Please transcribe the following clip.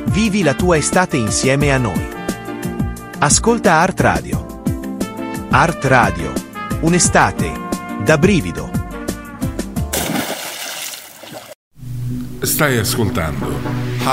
Vivi la tua estate insieme a noi. Ascolta Art Radio. Art Radio, un'estate da brivido. Stai ascoltando